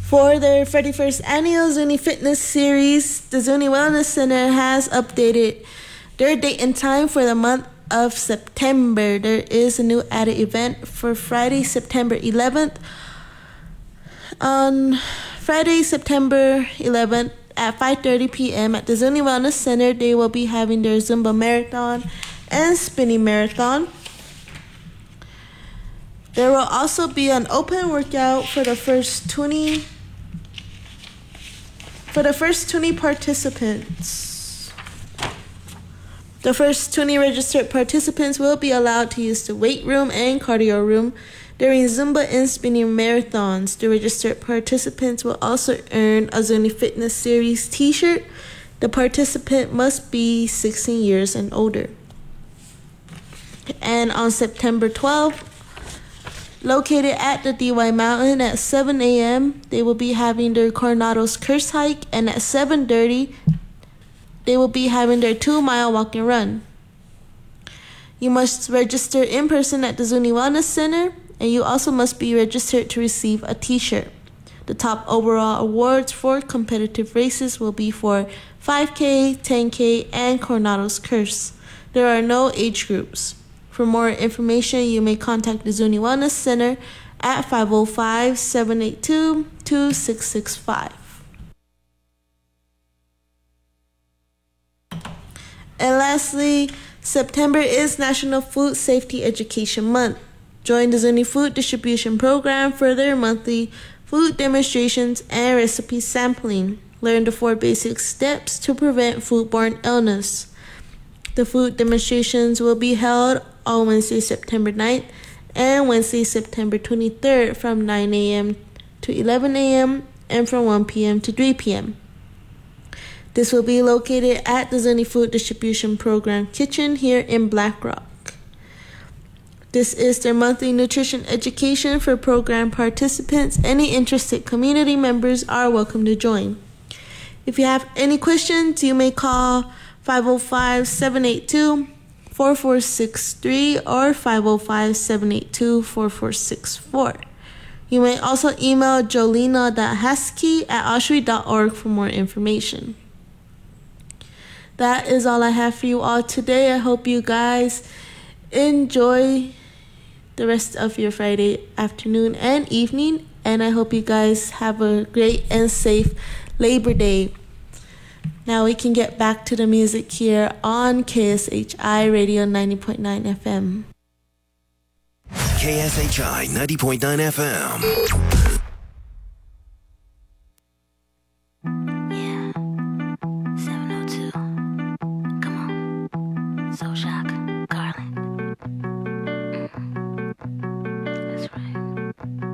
For their 31st annual Zuni Fitness Series, the Zuni Wellness Center has updated their date and time for the month of September. There is a new added event for Friday, September 11th. On Friday, September 11th at 5:30 p.m. at the Zuni Wellness Center, they will be having their Zumba Marathon and Spinning Marathon. There will also be an open workout for the first 20 participants. The first 20 registered participants will be allowed to use the weight room and cardio room during Zumba and Spinning Marathons. The registered participants will also earn a Zuni Fitness Series t-shirt. The participant must be 16 years and older. And on September 12th, located at the DY Mountain at 7 a.m., they will be having their Coronado's Curse Hike, and at 7:30, they will be having their 2-mile walk and run. You must register in person at the Zuni Wellness Center, and you also must be registered to receive a t-shirt. The top overall awards for competitive races will be for 5K, 10K, and Coronado's Curse. There are no age groups. For more information, you may contact the Zuni Wellness Center at 505-782-2665. And lastly, September is National Food Safety Education Month. Join the Zuni Food Distribution Program for their monthly food demonstrations and recipe sampling. Learn the 4 basic steps to prevent foodborne illness. The food demonstrations will be held on Wednesday, September 9th and Wednesday, September 23rd from 9 a.m. to 11 a.m. and from 1 p.m. to 3 p.m. This will be located at the Zuni Food Distribution Program Kitchen here in Black Rock. This is their monthly nutrition education for program participants. Any interested community members are welcome to join. If you have any questions, you may call 505-782-4463 or 505-782-4464. You may also email jolina.haskey@oshri.org for more information. That is all I have for you all today. I hope you guys enjoy the rest of your Friday afternoon and evening, and I hope you guys have a great and safe Labor Day. Now we can get back to the music here on KSHI Radio 90.9 FM. KSHI 90.9 FM. Yeah, 702. Come on, so shy.